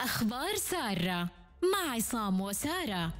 أخبار سارة مع عصام وسارة.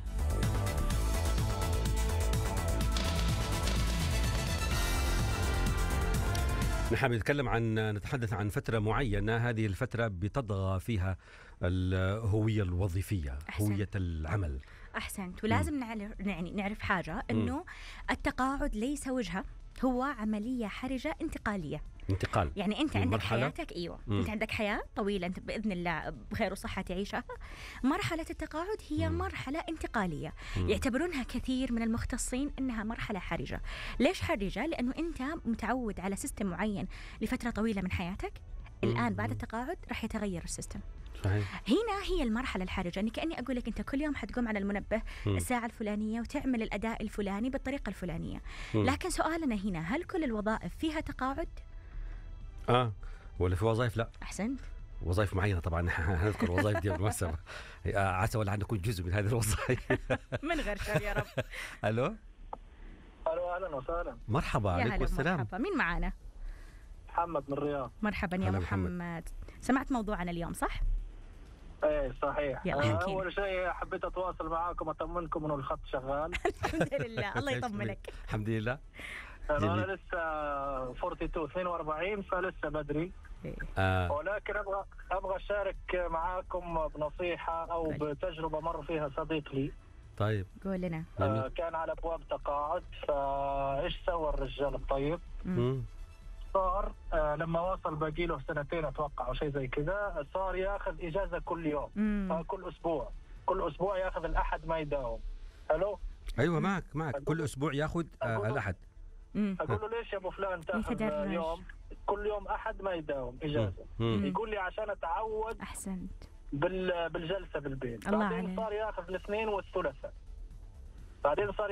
نحن نتحدث عن فترة معينة. هذه الفترة بتطغى فيها الهوية الوظيفية، هوية العمل. أحسنت. ولازم نعرف حاجة، أنه التقاعد ليس وجهة، هو عملية حرجة انتقالية. انتقال يعني أنت عندك حياتك، أنت عندك حياة طويلة، أنت بإذن الله بخير وصحة تعيشها. مرحلة التقاعد هي مرحلة انتقالية. يعتبرونها كثير من المختصين أنها مرحلة حرجة. ليش حرجة؟ لأنه أنت متعود على سيستم معين لفترة طويلة من حياتك. الآن بعد التقاعد راح يتغير السيستم. صحيح. هنا هي المرحلة الحرجة، يعني كأني أقول لك أنت كل يوم حتقوم على المنبه الساعة الفلانية وتعمل الأداء الفلاني بالطريقة الفلانية. لكن سؤالنا هنا، هل كل الوظائف فيها تقاعد؟ ولا في وظائف لا؟ أحسنت. وظائف معينة طبعا هنذكر وظائف دي بالمناسبة. عسى ولا نكون جزء من هذه الوظائف. من غير شر يا رب. ألو أهلا وسهلا. مرحبا. عليكم السلام. مرحبا. مين معانا؟ محمد من الرياض. مرحبا يا محمد. سمعت موضوعنا اليوم صح؟ ايه صحيح. أول شيء حبيت أتواصل معاكم أطمنكم إنه الخط شغال. الحمد لله. الله يطمنك. الحمد لله. أنا لسه 42 فلسه بدري. ولكن أبغى أشارك معاكم بنصيحة أو بتجربة مر فيها صديق لي. طيب قول لنا. كان على أبواب تقاعد، فإيش سوى الرجال الطيب؟ صار لما وصل باقي له 2 أتوقع أو شيء زي كذا، صار ياخذ إجازة كل يوم. كل أسبوع ياخذ الأحد ما يداوم. ألو؟ أيوة معك. كل أسبوع ياخذ الأحد. أقول له ليش يا أبو فلان تاخذ يوم كل يوم أحد ما يداوم إجازة؟ يقول لي عشان أتعود. أحسنت. بالجلسة بالبيت. بعدين صار ياخذ الاثنين والثلاثاء، بعدين صار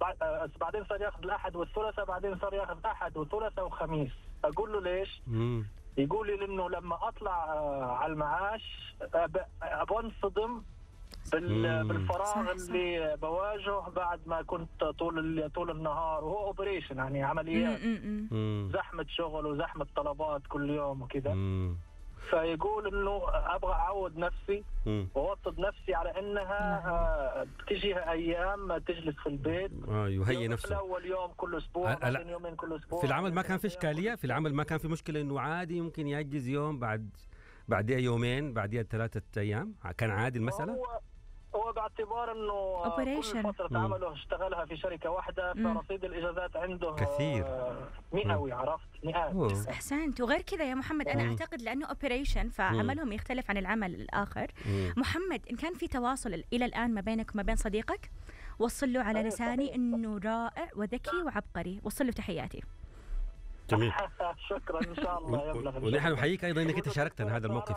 ياخذ الأحد والثلاثاء، بعدين صار ياخذ أحد وثلاثاء وخميس. أقول له ليش؟ يقول لي لأنه لما أطلع على المعاش أبغى انصدم بالفراغ اللي بواجهه بعد ما كنت طول النهار، وهو اوبريشن يعني عمليات، زحمة شغل وزحمة طلبات كل يوم وكذا. فيقول انه ابغى اعود نفسي واوطد نفسي على انها تجيها ايام تجلس في البيت، يهيئ نفسه. اول يوم كل اسبوع، بعدين يومين كل اسبوع. في العمل ما كان في اشكاليه، في العمل ما كان في مشكله انه عادي يمكن يأجز يوم، بعدها يومين، بعدها 3 أيام، كان عادي المساله. هو باعتبار انه كل فترة عمله اشتغلها في شركة واحدة، فرصيد الاجازات عنده كثير مئوي، عرفت؟ مئات. احسنت. وغير كذا يا محمد، انا اعتقد لانه اوبريشن فعملهم يختلف عن العمل الاخر. محمد، ان كان في تواصل الى الان ما بينك وما بين صديقك، وصل له على لساني انه رائع وذكي وعبقري، وصل له تحياتي. جميل. شكرا. ان شاء الله يبلغ. ونحن نحييك ايضا انك انت شاركتنا هذا الموقف.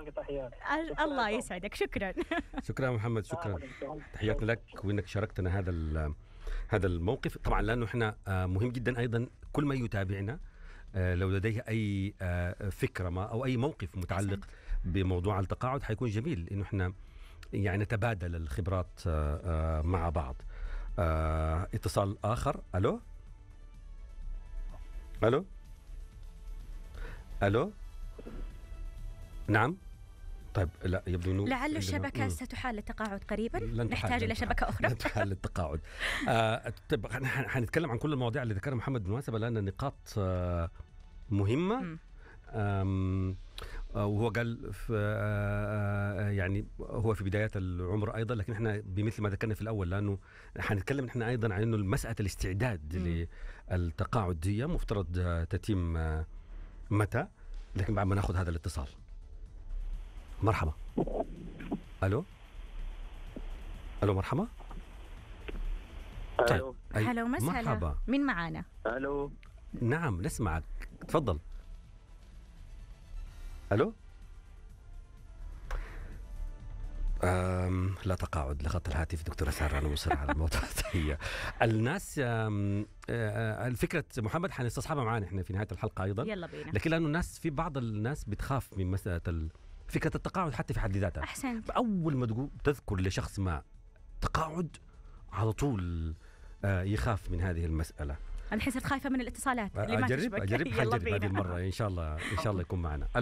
الله يسعدك. شكرا. شكرا محمد. شكرا. تحياتنا لك وانك شاركتنا هذا الموقف. طبعا لانه احنا مهم جدا ايضا كل ما يتابعنا لو لديه اي فكره ما او اي موقف متعلق بموضوع التقاعد، حيكون جميل انه احنا يعني نتبادل الخبرات مع بعض. اتصال اخر. الو. نعم. طيب لا، يبدو انه لعل الشبكه ستحال للتقاعد قريبا. نحتاج الى شبكه اخرى. لن تحال للتقاعد. طيب حنتكلم عن كل المواضيع اللي ذكرها محمد بالمناسبه، لان نقاط مهمه. وهو قال يعني هو في بدايات العمر ايضا، لكن احنا بمثل ما ذكرنا في الاول، لانه حنتكلم احنا ايضا عن انه مساله الاستعداد للتقاعد دي مفترض تتم متى، لكن بعد ما ناخذ هذا الاتصال. مرحبا. الو مرحبا. الو. هلا وسهلا. مرحبا. مين معانا؟ الو. نعم نسمعك، تفضل. الو. لا تقاعد لخط الهاتف دكتورة سارة، أنا مصر على الموضوع. هي الناس الفكرة محمد حنستصحبها معانا احنا في نهاية الحلقة أيضا. يلا بينا. لكن لأنه الناس، في بعض الناس بتخاف من مسألة فكرة التقاعد حتى في حد ذاتها. أحسنت. أول ما تذكر لشخص ما تقاعد على طول يخاف من هذه المسألة. أنا حسيت خايفة من الاتصالات اللي ما أجرب هذه المرة إن شاء الله يكون معنا.